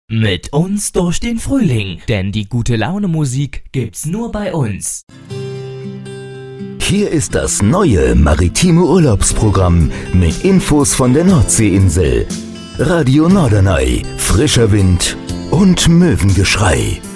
Mit uns durch den Frühling, denn die gute Laune Musik gibt's nur bei uns. Hier ist das neue maritime Urlaubsprogramm mit Infos von der Nordseeinsel. Radio Norderney, frischer Wind und Möwengeschrei.